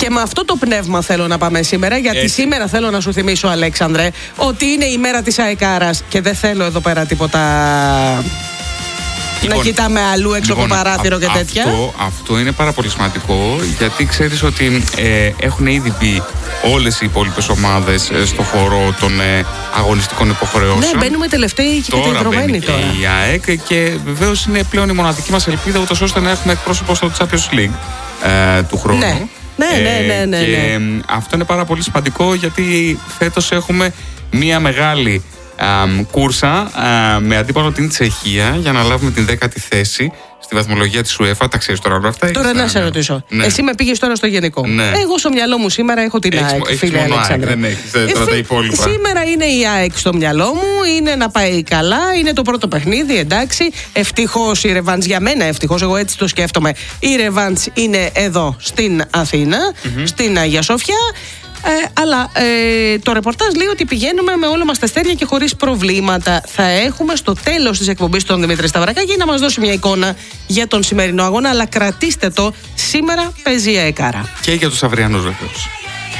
Και με αυτό το πνεύμα θέλω να πάμε σήμερα, γιατί σήμερα θέλω να σου θυμίσω, Αλέξανδρε, ότι είναι η μέρα της αεκάρας και δεν θέλω εδώ πέρα τίποτα. Να κοιτάμε αλλού έξω από παράθυρο και τέτοια. Αυτό είναι πάρα πολύ σημαντικό, γιατί ξέρεις ότι έχουν ήδη μπει όλες οι υπόλοιπες ομάδες στο χώρο των αγωνιστικών υποχρεώσεων. Ναι, μπαίνουμε τελευταίοι και κατηγορημένοι τώρα. Η ΑΕΚ και βεβαίως είναι πλέον η μοναδική μας ελπίδα, ούτως ώστε να έχουμε εκπρόσωπο στο Champions League του χρόνου. Ναι. Και αυτό είναι πάρα πολύ σημαντικό, γιατί φέτος έχουμε μία μεγάλη κούρσα με αντίπαλο την Τσεχία για να λάβουμε την 10η θέση στη βαθμολογία της UEFA. Τα ξέρεις τώρα όλα αυτά? Τώρα να σε ρωτήσω. Ναι. Εσύ με πήγες τώρα στο γενικό. Ναι. Εγώ στο μυαλό μου σήμερα έχω την ΑΕΚ, φίλε Αλέξανδρε. Δεν έχεις τώρα τα υπόλοιπα. Σήμερα είναι η ΑΕΚ στο μυαλό μου, είναι να πάει καλά, είναι το πρώτο παιχνίδι, εντάξει. Ευτυχώς η ρεβάνς για μένα, ευτυχώς, εγώ έτσι το σκέφτομαι. Η ρεβάνς είναι εδώ στην Αθήνα, στην Αγία Σοφιά. Αλλά το ρεπορτάζ λέει ότι πηγαίνουμε με όλα μας τα αστέρια και χωρίς προβλήματα. Θα έχουμε στο τέλος της εκπομπής τον Δημήτρη Σταυρακάκη να μας δώσει μια εικόνα για τον σημερινό αγώνα. Αλλά κρατήστε το, σήμερα παίζει η αεκάρα. Και για τους αυριανούς βεβαίως.